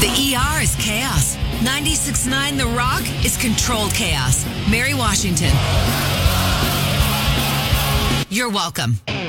The ER is chaos. 96.9 The Rock is controlled chaos. Mary Washington. You're welcome.